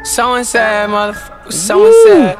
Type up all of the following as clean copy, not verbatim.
Someone said, motherfucker, someone said.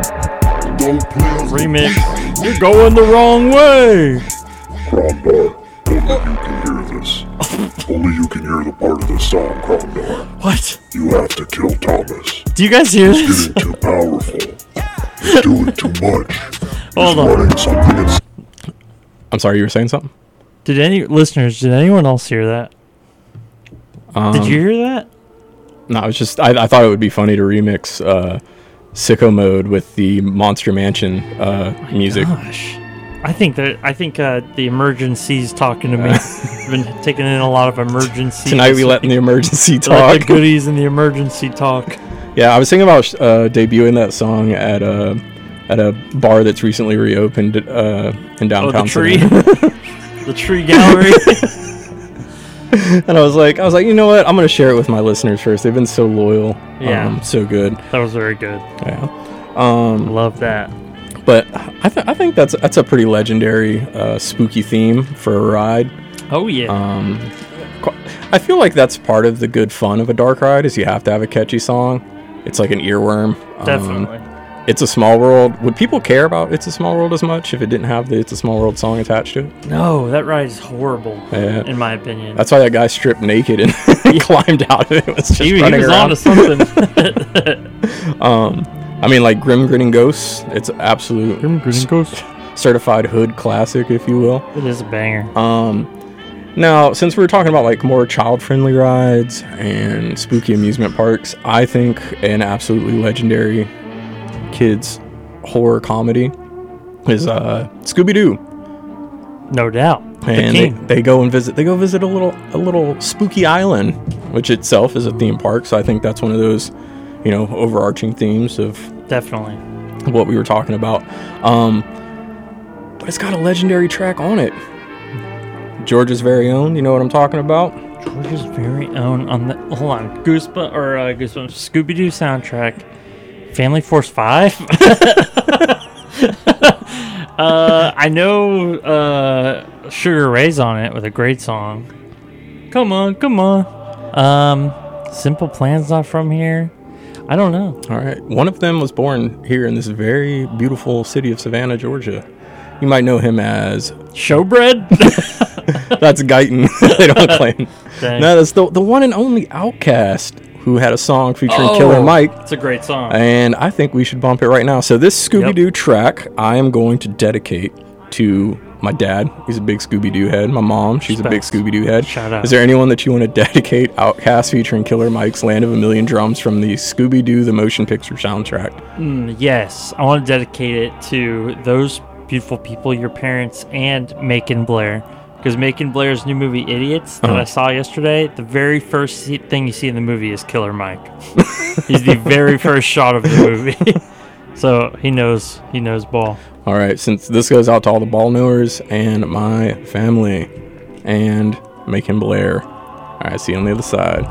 Remix. You're going the wrong way. Cromdar, only you can hear this. Only you can hear the part of the song, Cromdar. What? You have to kill Thomas. Do you guys hear He's this? getting too powerful. He's doing too much. Hold He's on. running something ins- I'm sorry, you were saying something? Did anyone else hear that? Did you hear that? No, it was just I thought it would be funny to remix Sicko Mode with the Monster Mansion music. Gosh. I think the emergency's talking to me. I've been taking in a lot of emergency. Tonight we let in the emergency Let talk. the goodies in the emergency talk. Yeah, I was thinking about debuting that song at a bar that's recently reopened in downtown. Oh, the tree. Savannah. The tree gallery. And I was like, you know what? I'm gonna share it with my listeners first. They've been so loyal. Yeah. So good. That was very good. Yeah. Love that. But I think that's a pretty legendary spooky theme for a ride. Oh yeah. I feel like that's part of the good fun of a dark ride is you have to have a catchy song. It's like an earworm. Definitely. It's a Small World. Would people care about It's a Small World as much if it didn't have the It's a Small World song attached to it? No, that ride is horrible. Yeah. In my opinion. That's why that guy stripped naked and climbed out of it. Was just he running was around. on to something. I mean, like Grim Grinning Ghosts. It's absolute Ghost. certified hood classic, if you will. It is a banger. Now, since we were talking about like more child-friendly rides and spooky amusement parks, I think an absolutely legendary kids horror comedy is Scooby-Doo. No doubt. The And king. they go visit a little spooky island, which itself is a theme park. So I think that's one of those, overarching themes of Definitely. what we were talking about. But it's got a legendary track on it. George's very own. You know what I'm talking about? George's very own on the Goosebumps Scooby-Doo soundtrack. Family Force 5. I know Sugar Ray's on it with a great song. Come on. Simple Plan's not from here. I don't know. All right. One of them was born here in this very beautiful city of Savannah, Georgia. You might know him as... Showbread? That's Guyton. They don't claim. Dang. No, that's the one and only Outkast who had a song featuring Killer Mike. It's a great song. And I think we should bump it right now. So this Scooby-Doo track, I am going to dedicate to my dad. He's a big Scooby-Doo head. My mom, she's a big Scooby-Doo head. Shout out. Is there anyone that you want to dedicate Outkast featuring Killer Mike's Land of a Million Drums from the Scooby-Doo the Motion Picture soundtrack? Yes. I want to dedicate it to those beautiful people, your parents, and Macon Blair. Because Macon Blair's new movie, Idiots, that I saw yesterday, the very first thing you see in the movie is Killer Mike. He's the very first shot of the movie. So he knows ball. All right, since this goes out to all the ball knowers and my family and Macon Blair. All right, see you on the other side.